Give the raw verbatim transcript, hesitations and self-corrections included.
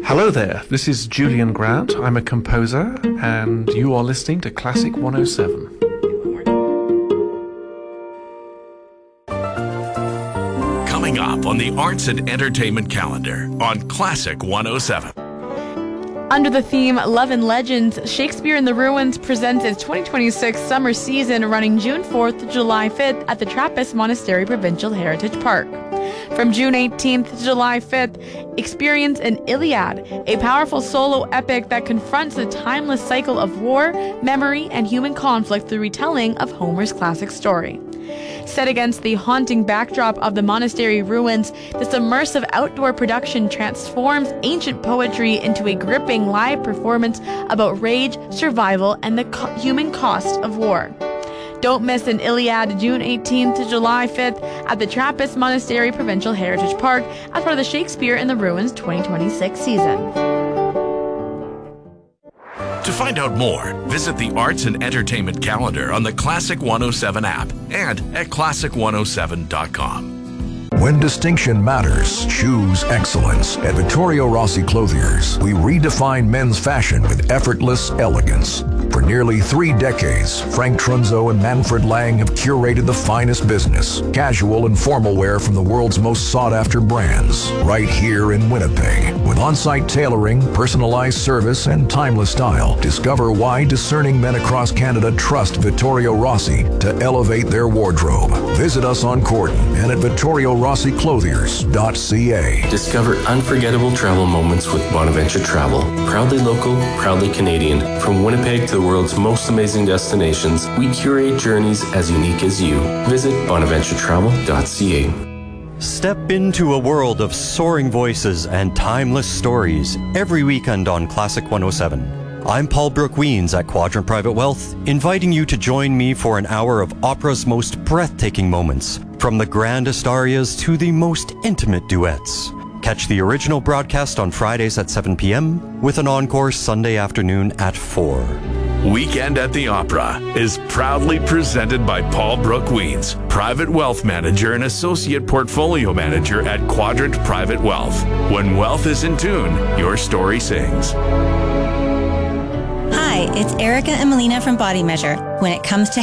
Hello there, this is Julian Grant. I'm a composer, and you are listening to Classic one oh seven. Coming up on the Arts and Entertainment Calendar on Classic one oh seven. Under the theme Love and Legends, Shakespeare in the Ruins presents its twenty twenty-six summer season running June fourth to July fifth at the Trappist Monastery Provincial Heritage Park. From June eighteenth to July fifth, experience an Iliad, a powerful solo epic that confronts the timeless cycle of war, memory, and human conflict through retelling of Homer's classic story. Set against the haunting backdrop of the monastery ruins, this immersive outdoor production transforms ancient poetry into a gripping live performance about rage, survival, and the co- human cost of war. Don't miss an Iliad June eighteenth to July fifth at the Trappist Monastery Provincial Heritage Park as part of the Shakespeare in the Ruins twenty twenty-six season. To find out more, visit the Arts and Entertainment Calendar on the Classic one oh seven app and at classic one oh seven dot com. When distinction matters, choose excellence. At Vittorio Rossi Clothiers, we redefine men's fashion with effortless elegance. For nearly three decades, Frank Trunzo and Manfred Lang have curated the finest business, casual and formal wear from the world's most sought-after brands, right here in Winnipeg. With on-site tailoring, personalized service, and timeless style, discover why discerning men across Canada trust Vittorio Rossi to elevate their wardrobe. Visit us on Corden and at Vittorio Rossi Clothiers dot c a. Discover unforgettable travel moments with Bonaventure Travel. Proudly local, proudly Canadian. From Winnipeg to the world's most amazing destinations, we curate journeys as unique as you. Visit Bonaventure Travel dot c a. Step into a world of soaring voices and timeless stories every weekend on Classic one oh seven. I'm Paul Brooke Weens at Quadrant Private Wealth, inviting you to join me for an hour of opera's most breathtaking moments, from the grandest arias to the most intimate duets. Catch the original broadcast on Fridays at seven p.m. with an encore Sunday afternoon at four. Weekend at the Opera is proudly presented by Paul Brooke Weens, Private Wealth Manager and Associate Portfolio Manager at Quadrant Private Wealth. When wealth is in tune, your story sings. Hi, it's Erica and Melina from Body Measure. When it comes to